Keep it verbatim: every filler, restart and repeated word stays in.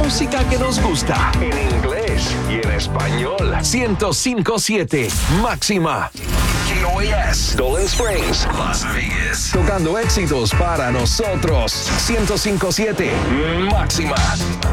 música que nos gusta. En inglés y en español. ciento cinco punto siete Máxima. K O A S, Dolan Springs, Las Vegas. Tocando éxitos para nosotros. ciento cinco punto siete Máxima.